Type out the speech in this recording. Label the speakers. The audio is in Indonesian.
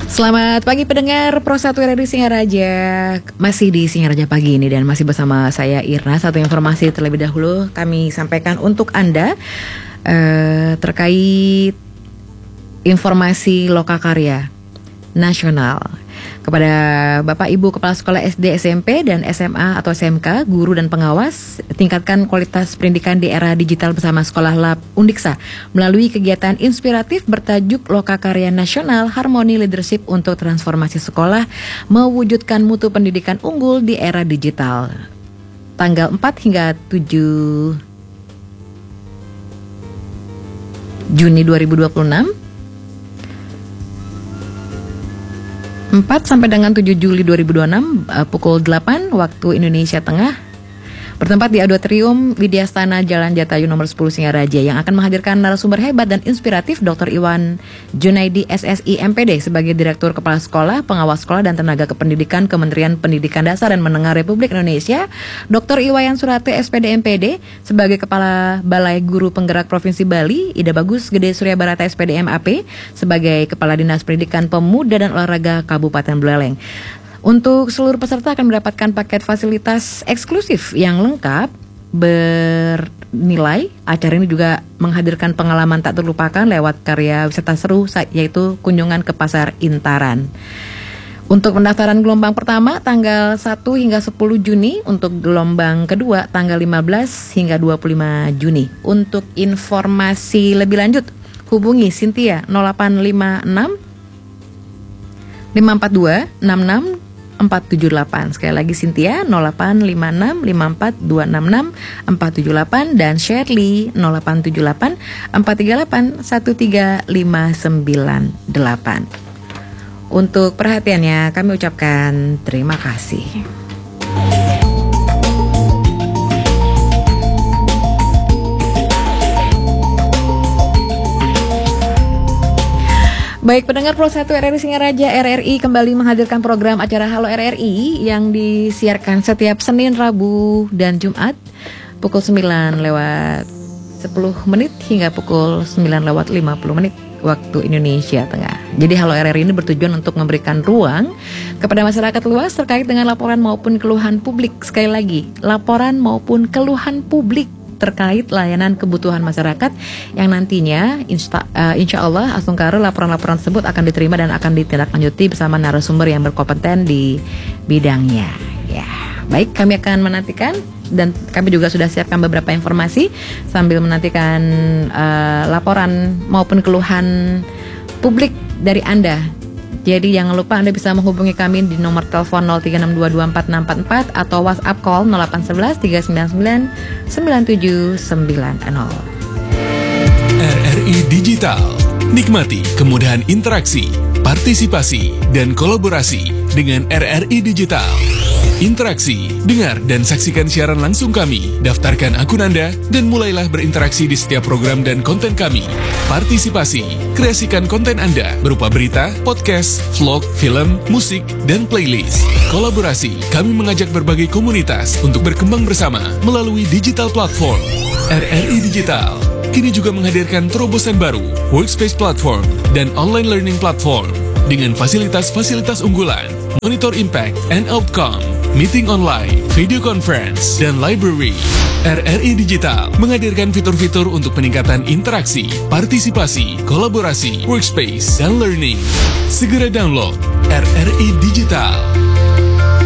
Speaker 1: Selamat pagi pendengar Pro 1 RRI Singaraja. Masih di Singaraja pagi ini dan masih bersama saya Irna. Satu informasi terlebih dahulu kami sampaikan untuk Anda terkait informasi lokakarya nasional kepada Bapak Ibu Kepala Sekolah SD, SMP, dan SMA atau SMK, guru dan pengawas. Tingkatkan kualitas pendidikan di era digital bersama Sekolah Lab Undiksa melalui kegiatan inspiratif bertajuk Lokakarya Nasional Harmoni Leadership untuk Transformasi Sekolah mewujudkan mutu pendidikan unggul di era digital. Tanggal 4 hingga 7 Juni 2026, 4 sampai dengan 7 Juli 2026 pukul 8 waktu Indonesia Tengah, bertempat di Auditorium Widyastana Jalan Jatayu nomor 10 Singaraja, yang akan menghadirkan narasumber hebat dan inspiratif Dr. Iwan Junaidi SSI MPD sebagai Direktur Kepala Sekolah, Pengawas Sekolah dan Tenaga Kependidikan Kementerian Pendidikan Dasar dan Menengah Republik Indonesia, Dr. Iwayan Surate SPD MPD sebagai Kepala Balai Guru Penggerak Provinsi Bali, Ida Bagus Gede Surya Barata SPD MAP sebagai Kepala Dinas Pendidikan Pemuda dan Olahraga Kabupaten Buleleng. Untuk seluruh peserta akan mendapatkan paket fasilitas eksklusif yang lengkap bernilai. Acara ini juga menghadirkan pengalaman tak terlupakan lewat karya wisata seru, yaitu kunjungan ke Pasar Intaran. Untuk pendaftaran gelombang pertama tanggal 1 hingga 10 Juni, untuk gelombang kedua tanggal 15 hingga 25 Juni. Untuk informasi lebih lanjut, hubungi Cynthia 0856 542 66 478. Sekali lagi Cynthia 0856 54266 478 dan Shirley 0878 438 13598. Untuk perhatiannya kami ucapkan terima kasih. Baik pendengar Pro 1 RRI Singaraja, RRI kembali menghadirkan program acara Halo RRI yang disiarkan setiap Senin, Rabu, dan Jumat pukul 9 lewat 10 menit hingga pukul 9 lewat 50 menit waktu Indonesia Tengah. Jadi Halo RRI ini bertujuan untuk memberikan ruang kepada masyarakat luas terkait dengan laporan maupun keluhan publik. Sekali lagi, laporan maupun keluhan publik terkait layanan kebutuhan masyarakat yang nantinya insya Allah Asungkara laporan-laporan tersebut akan diterima dan akan ditindaklanjuti bersama narasumber yang berkompeten di bidangnya. Ya, baik, kami akan menantikan dan kami juga sudah siapkan beberapa informasi sambil menantikan laporan maupun keluhan publik dari Anda. Jadi jangan lupa Anda bisa menghubungi kami di nomor telepon 0362246644 atau WhatsApp call 0811 399 9790.
Speaker 2: RRI Digital. Nikmati kemudahan interaksi, partisipasi, dan kolaborasi dengan RRI Digital. Interaksi, dengar dan saksikan siaran langsung kami, daftarkan akun Anda, dan mulailah berinteraksi di setiap program dan konten kami. Partisipasi, kreasikan konten Anda berupa berita, podcast, vlog, film, musik, dan playlist. Kolaborasi, kami mengajak berbagai komunitas untuk berkembang bersama melalui digital platform. RRI Digital kini juga menghadirkan terobosan baru, workspace platform, dan online learning platform dengan fasilitas-fasilitas unggulan, monitor impact and outcome, meeting online, video conference, dan library. RRI Digital menghadirkan fitur-fitur untuk peningkatan interaksi, partisipasi, kolaborasi, workspace, dan learning. Segera download RRI Digital.